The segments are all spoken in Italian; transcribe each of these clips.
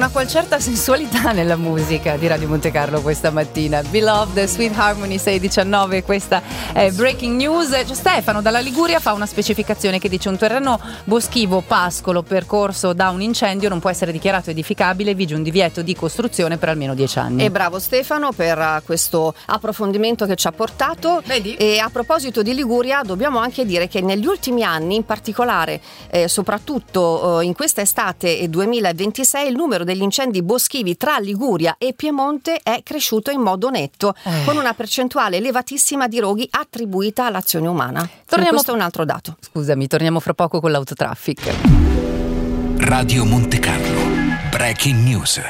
una qual certa sensualità nella musica di Radio Monte Carlo questa mattina. Beloved, Sweet Harmony 619, questa è Breaking News. C'è Stefano dalla Liguria, fa una specificazione che dice: un terreno boschivo pascolo percorso da un incendio non può essere dichiarato edificabile, vige un divieto di costruzione per almeno 10 anni. E bravo Stefano per questo approfondimento che ci ha portato. Vedi? E a proposito di Liguria, dobbiamo anche dire che negli ultimi anni, in particolare soprattutto in questa estate 2026, il numero degli incendi boschivi tra Liguria e Piemonte è cresciuto in modo netto, con una percentuale elevatissima di roghi attribuita all'azione umana. Questo è un altro dato. Scusami, torniamo fra poco con l'autotraffic. Radio Monte Carlo, Breaking News.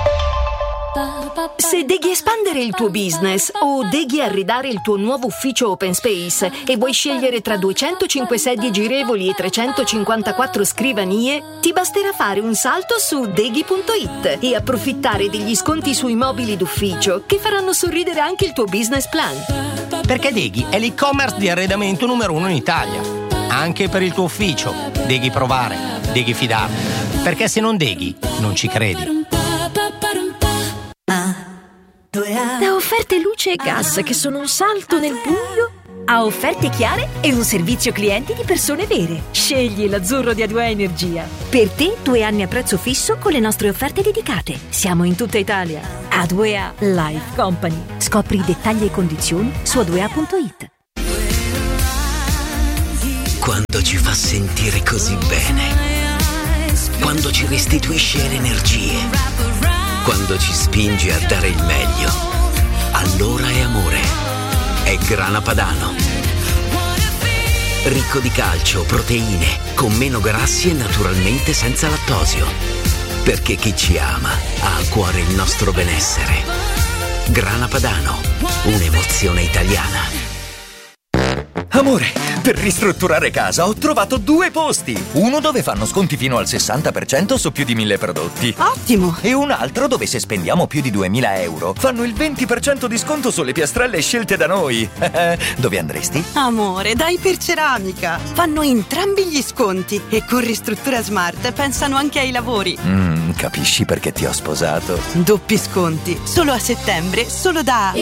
Se devi espandere il tuo business o devi arredare il tuo nuovo ufficio open space e vuoi scegliere tra 205 sedie girevoli e 354 scrivanie, ti basterà fare un salto su deghi.it e approfittare degli sconti sui mobili d'ufficio che faranno sorridere anche il tuo business plan. Perché Deghi è l'e-commerce di arredamento numero 1 in Italia. Anche per il tuo ufficio. Deghi provare, Deghi fidare. Perché se non Deghi, non ci credi. Da offerte luce e gas che sono un salto nel buio a offerte chiare e un servizio clienti di persone vere. Scegli l'azzurro di A2A Energia. Per te 2 anni a prezzo fisso con le nostre offerte dedicate. Siamo in tutta Italia. A2A Life Company. Scopri i dettagli e condizioni su a2a.it. Quando ci fa sentire così bene, quando ci restituisce le energie, quando ci spinge a dare il meglio, allora è amore. È Grana Padano. Ricco di calcio, proteine, con meno grassi e naturalmente senza lattosio. Perché chi ci ama ha a cuore il nostro benessere. Grana Padano, un'emozione italiana. Amore, per ristrutturare casa ho trovato 2 posti. Uno dove fanno sconti fino al 60% su più di 1000 prodotti. Ottimo! E un altro dove se spendiamo più di 2000 euro fanno il 20% di sconto sulle piastrelle scelte da noi. Dove andresti? Amore, da Iperceramica. Fanno entrambi gli sconti e con Ristruttura Smart pensano anche ai lavori. Capisci perché ti ho sposato? Doppi sconti, solo a settembre, solo da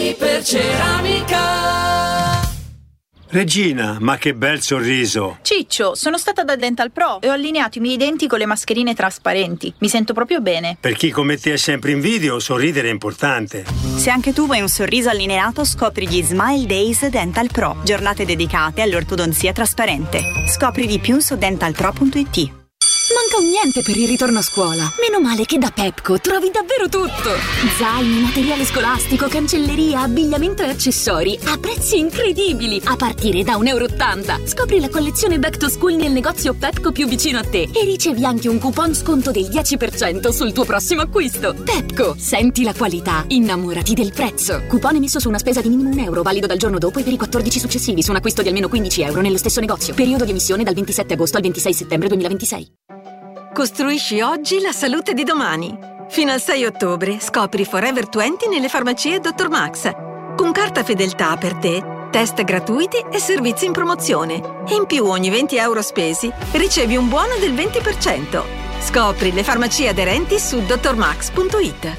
Iperceramica. Regina, ma che bel sorriso! Ciccio, sono stata da Dental Pro e ho allineato i miei denti con le mascherine trasparenti. Mi sento proprio bene. Per chi come te è sempre in video, sorridere è importante. Se anche tu vuoi un sorriso allineato, scopri gli Smile Days Dental Pro, giornate dedicate all'ortodonzia trasparente. Scopri di più su dentalpro.it. Manca un niente per il ritorno a scuola. Meno male che da Pepco trovi davvero tutto. Zaini, materiale scolastico, cancelleria, abbigliamento e accessori a prezzi incredibili, a partire da €1,80. Scopri la collezione Back to School nel negozio Pepco più vicino a te e ricevi anche un coupon sconto del 10% sul tuo prossimo acquisto. Pepco, senti la qualità, innamorati del prezzo. Coupon emesso su una spesa di minimo €1, valido dal giorno dopo e per i 14 successivi su un acquisto di almeno €15 nello stesso negozio. Periodo di emissione dal 27 agosto al 26 settembre 2026. Costruisci oggi la salute di domani. Fino al 6 ottobre scopri Forever 20 nelle farmacie Dr. Max. Con carta fedeltà per te, test gratuiti e servizi in promozione. E in più ogni €20 spesi ricevi un buono del 20%. Scopri le farmacie aderenti su drmax.it.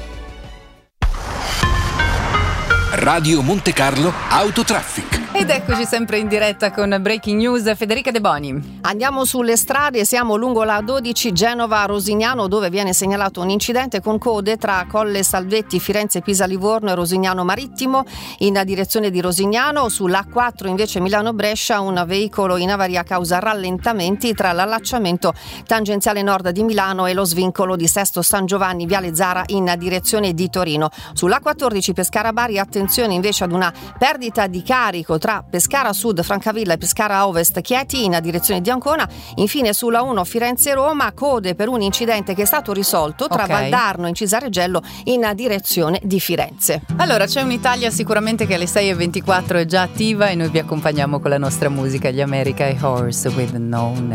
Radio Monte Carlo Autotraffic. Ed eccoci sempre in diretta con Breaking News. Federica De Boni. Andiamo sulle strade, siamo lungo la 12 Genova-Rosignano, dove viene segnalato un incidente con code tra Colle Salvetti, Firenze, Pisa, Livorno e Rosignano Marittimo in direzione di Rosignano. Sull'A4 invece Milano-Brescia un veicolo in avaria causa rallentamenti tra l'allacciamento tangenziale nord di Milano e lo svincolo di Sesto San Giovanni, Viale Zara in direzione di Torino. Sull'A14 Pescara-Bari attenzione invece ad una perdita di carico tra Pescara Sud, Francavilla e Pescara Ovest Chieti in direzione di Ancona. Infine sulla 1 Firenze-Roma code per un incidente che è stato risolto tra Valdarno e Cisareggello in direzione di Firenze. Allora c'è un'Italia sicuramente che alle 6:24 è già attiva e noi vi accompagniamo con la nostra musica, gli America e Horse with No Name.